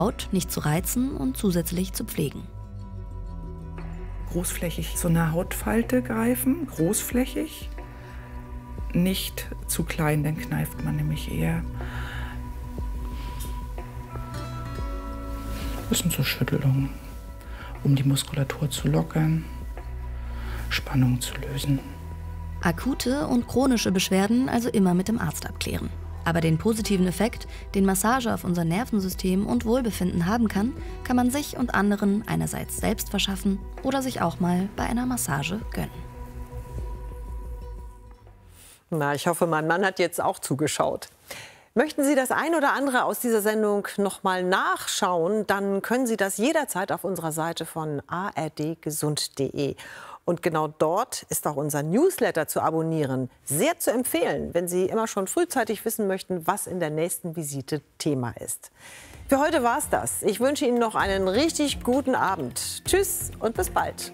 Haut nicht zu reizen und zusätzlich zu pflegen. Großflächig so eine Hautfalte greifen, großflächig, nicht zu klein, dann kneift man nämlich eher. Das sind so Schüttelungen, um die Muskulatur zu lockern, Spannung zu lösen. Akute und chronische Beschwerden also immer mit dem Arzt abklären. Aber den positiven Effekt, den Massage auf unser Nervensystem und Wohlbefinden haben kann, kann man sich und anderen einerseits selbst verschaffen oder sich auch mal bei einer Massage gönnen. Na, ich hoffe, mein Mann hat jetzt auch zugeschaut. Möchten Sie das ein oder andere aus dieser Sendung noch mal nachschauen, dann können Sie das jederzeit auf unserer Seite von ardgesund.de. Und genau dort ist auch unser Newsletter zu abonnieren. Sehr zu empfehlen, wenn Sie immer schon frühzeitig wissen möchten, was in der nächsten Visite Thema ist. Für heute war's das. Ich wünsche Ihnen noch einen richtig guten Abend. Tschüss und bis bald.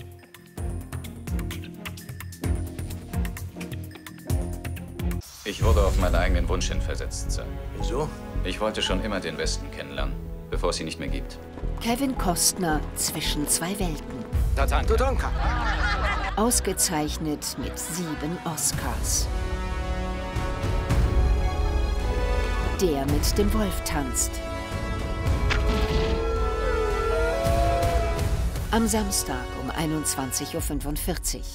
Ich wurde auf meinen eigenen Wunsch hin versetzt, Sir. Wieso? Ich wollte schon immer den Westen kennenlernen, bevor es ihn nicht mehr gibt. Kevin Costner zwischen zwei Welten. Tatanka. Ausgezeichnet mit 7 Oscars. Der mit dem Wolf tanzt. Am Samstag um 21:45 Uhr.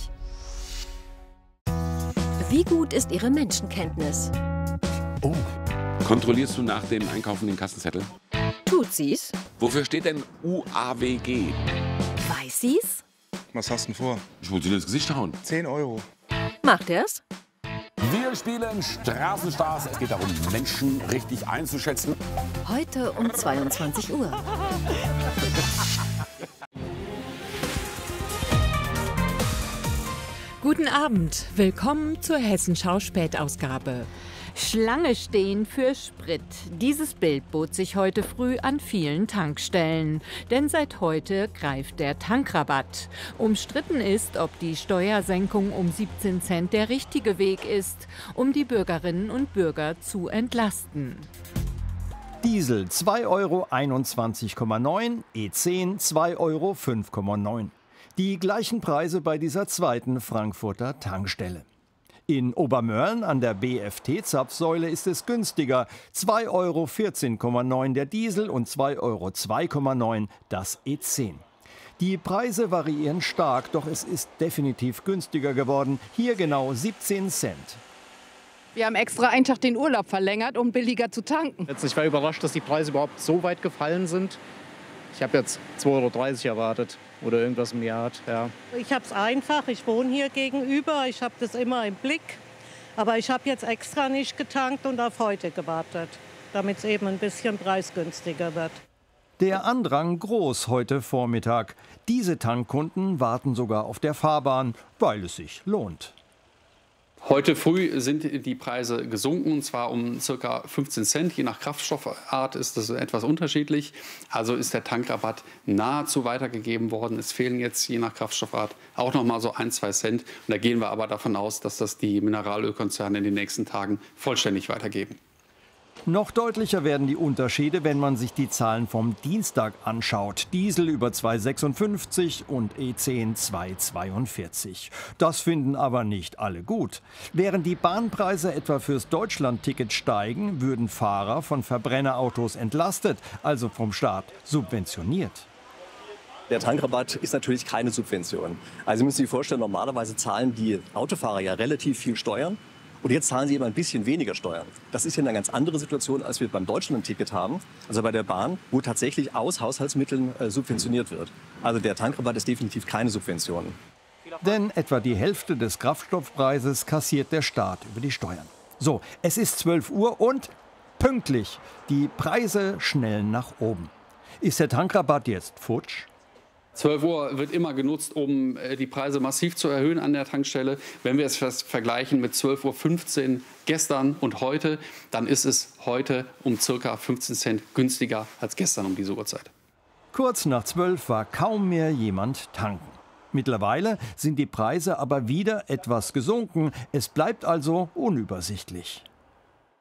Wie gut ist Ihre Menschenkenntnis? Oh. Kontrollierst du nach dem Einkaufen den Kassenzettel? Tut sie's? Wofür steht denn UAWG? Weiß sie's? Was hast du denn vor? Ich wollte dir ins Gesicht hauen. 10 Euro. Macht er's? Wir spielen Straßenstars. Es geht darum, Menschen richtig einzuschätzen. Heute um 22 Uhr. Guten Abend, willkommen zur Hessenschau-Spätausgabe. Schlange stehen für Sprit. Dieses Bild bot sich heute früh an vielen Tankstellen. Denn seit heute greift der Tankrabatt. Umstritten ist, ob die Steuersenkung um 17 Cent der richtige Weg ist, um die Bürgerinnen und Bürger zu entlasten. Diesel 2,21,9 €, E10 2,05,9 €. Die gleichen Preise bei dieser zweiten Frankfurter Tankstelle. In Obermörlen an der BFT-Zapfsäule ist es günstiger. 2,14,9 € der Diesel und 2,2,9 € das E10. Die Preise variieren stark, doch es ist definitiv günstiger geworden. Hier genau 17 Cent. Wir haben extra einen Tag den Urlaub verlängert, um billiger zu tanken. Ich war überrascht, dass die Preise überhaupt so weit gefallen sind. Ich habe jetzt 2,30 € erwartet oder irgendwas im Jahr. Ja. Ich habe es einfach, ich wohne hier gegenüber, ich habe das immer im Blick. Aber ich habe jetzt extra nicht getankt und auf heute gewartet, damit es eben ein bisschen preisgünstiger wird. Der Andrang groß heute Vormittag. Diese Tankkunden warten sogar auf der Fahrbahn, weil es sich lohnt. Heute früh sind die Preise gesunken, und zwar um ca. 15 Cent. Je nach Kraftstoffart ist das etwas unterschiedlich. Also ist der Tankrabatt nahezu weitergegeben worden. Es fehlen jetzt je nach Kraftstoffart auch noch mal so 1-2 Cent. Und da gehen wir aber davon aus, dass das die Mineralölkonzerne in den nächsten Tagen vollständig weitergeben. Noch deutlicher werden die Unterschiede, wenn man sich die Zahlen vom Dienstag anschaut. Diesel über 2,56 und E10 2,42. Das finden aber nicht alle gut. Während die Bahnpreise etwa fürs Deutschlandticket steigen, würden Fahrer von Verbrennerautos entlastet, also vom Staat subventioniert. Der Tankrabatt ist natürlich keine Subvention. Also Sie müssen sich vorstellen, normalerweise zahlen die Autofahrer ja relativ viel Steuern. Und jetzt zahlen sie eben ein bisschen weniger Steuern. Das ist ja eine ganz andere Situation, als wir beim Deutschlandticket haben, also bei der Bahn, wo tatsächlich aus Haushaltsmitteln subventioniert wird. Also der Tankrabatt ist definitiv keine Subvention. Denn etwa die Hälfte des Kraftstoffpreises kassiert der Staat über die Steuern. So, es ist 12 Uhr und pünktlich. Die Preise schnellen nach oben. Ist der Tankrabatt jetzt futsch? 12 Uhr wird immer genutzt, um die Preise massiv zu erhöhen an der Tankstelle. Wenn wir es vergleichen mit 12:15 Uhr gestern und heute, dann ist es heute um ca. 15 Cent günstiger als gestern um diese Uhrzeit. Kurz nach 12 war kaum mehr jemand tanken. Mittlerweile sind die Preise aber wieder etwas gesunken. Es bleibt also unübersichtlich.